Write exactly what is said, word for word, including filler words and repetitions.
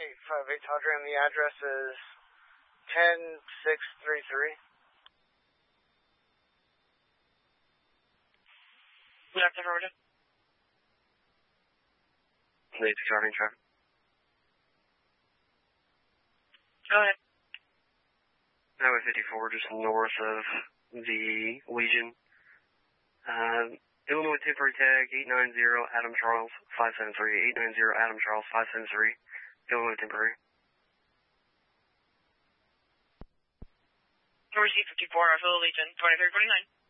eight five eight Tawdry, and the address is ten six three three. Good afternoon. Please, starting traffic. Go ahead. Highway fifty-four, just north of the Legion. Uh, Illinois temporary tag eight nine zero Adam Charles five seven three. eight nine zero Adam Charles five seven three. Illinois temporary. Receipt fifty-four, Alpha Legion, twenty-three twenty-nine.